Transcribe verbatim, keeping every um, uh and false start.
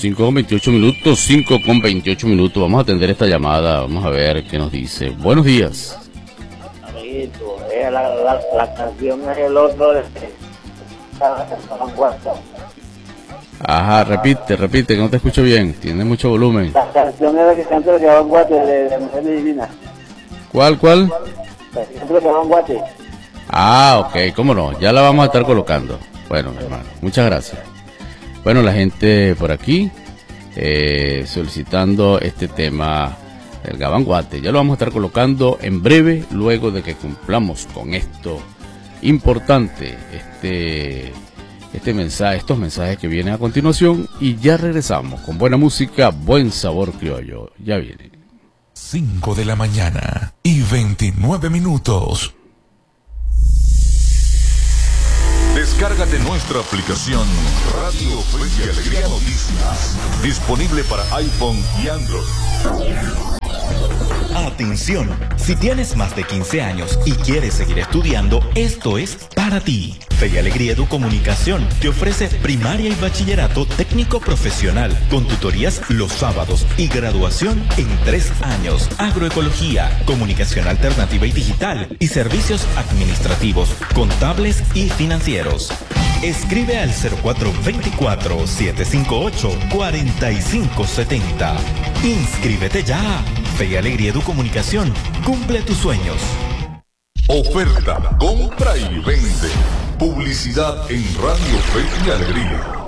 cinco con veintiocho minutos, cinco con veintiocho minutos. Vamos a atender esta llamada, vamos a ver qué nos dice. Buenos días. Amiguito, eh, la, la, la canción es el otro de... Ajá, repite, repite, que no te escucho bien, tiene mucho volumen. La canción es la que canta el Gabán Guate de, de Mujer Divina. ¿Cuál, cuál? La que canta el Gabán Guate. Ah, ok, cómo no, ya la vamos a estar colocando. Bueno, mi hermano, muchas gracias. Bueno, la gente por aquí eh, solicitando este tema del Gabán Guate. Ya lo vamos a estar colocando en breve, luego de que cumplamos con esto importante, este, este mensaje, estos mensajes que vienen a continuación, y ya regresamos con buena música, buen sabor criollo. Ya viene. cinco de la mañana y veintinueve minutos. Descárgate nuestra aplicación Radio Fe y Alegría Noticias, disponible para iPhone y Android. Atención, si tienes más de quince años y quieres seguir estudiando, esto es para ti. Fe y Alegría Educomunicación te ofrece primaria y bachillerato técnico profesional con tutorías los sábados y graduación en tres años. Agroecología, comunicación alternativa y digital y servicios administrativos, contables y financieros. Escribe al cero cuatro dos cuatro, siete cinco ocho, cuatro cinco siete cero. Inscríbete ya. Fe y Alegría Educomunicación, cumple tus sueños. Oferta, compra y vende. Publicidad en Radio Fe y Alegría.